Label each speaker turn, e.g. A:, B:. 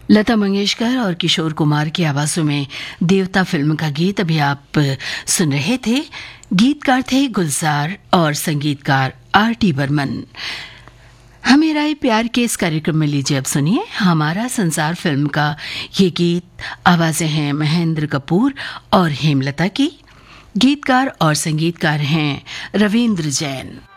A: लता मंगेशकर और किशोर कुमार की आवाजों में देवता फिल्म का गीत अभी आप सुन रहे थे। गीतकार थे गुलजार और संगीतकार आर.टी. बर्मन। हमें राय प्यार के इस कार्यक्रम में लीजिए अब सुनिए हमारा संसार फिल्म का ये गीत। आवाजें हैं महेंद्र कपूर और हेमलता की। गीतकार और संगीतकार हैं रविंद्र जैन।